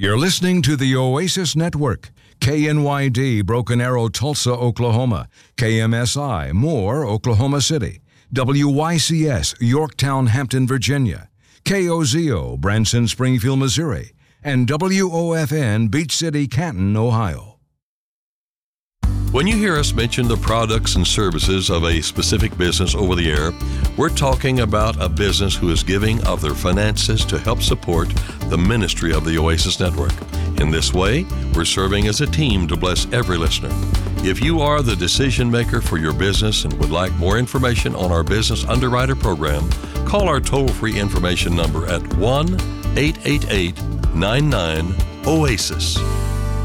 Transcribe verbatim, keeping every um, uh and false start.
You're listening to the Oasis Network. K N Y D, Broken Arrow, Tulsa, Oklahoma. K M S I, Moore, Oklahoma City. W Y C S, Yorktown, Hampton, Virginia. K O Z O, Branson, Springfield, Missouri. And W O F N, Beach City, Canton, Ohio. When you hear us mention the products and services of a specific business over the air, we're talking about a business who is giving of their finances to help support the ministry of the Oasis Network. In this way, we're serving as a team to bless every listener. If you are the decision maker for your business and would like more information on our Business Underwriter program, call our toll-free information number at one eight eight eight, nine nine, O A S I S.